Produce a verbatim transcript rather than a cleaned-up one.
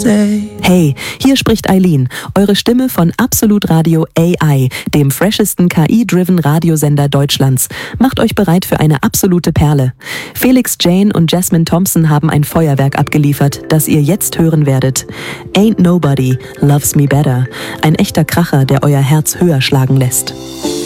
say. Hey, hier spricht Eileen, eure Stimme von Absolut Radio A I, dem freshesten K I-driven Radiosender Deutschlands. Macht euch bereit für eine absolute Perle. Felix Jane und Jasmine Thompson haben ein Feuerwerk abgeliefert, das ihr jetzt hören werdet. Ain't Nobody Loves Me Better. Ein echter Kracher, der euer Herz höher schlagen lässt.